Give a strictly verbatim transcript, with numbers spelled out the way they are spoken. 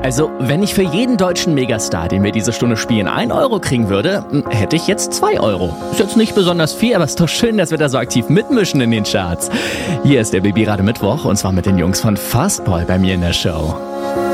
Also, wenn ich für jeden deutschen Megastar, den wir diese Stunde spielen, ein Euro kriegen würde, hätte ich jetzt zwei Euro. Ist jetzt nicht besonders viel, aber ist doch schön, dass wir da so aktiv mitmischen in den Charts. Hier ist der Babyrade Mittwoch und zwar mit den Jungs von Fastball bei mir in der Show.